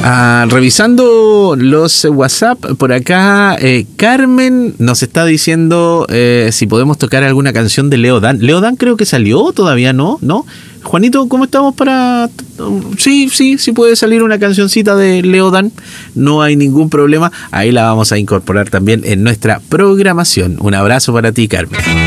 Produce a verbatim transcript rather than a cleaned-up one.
Ah, revisando los WhatsApp, por acá eh, Carmen nos está diciendo eh, si podemos tocar alguna canción de Leo Dan. Leo Dan creo que salió, todavía no, ¿no? Juanito, ¿cómo estamos para...? Sí, sí, sí puede salir una cancioncita de Leo Dan, no hay ningún problema, ahí la vamos a incorporar también en nuestra programación. Un abrazo para ti, Carmen.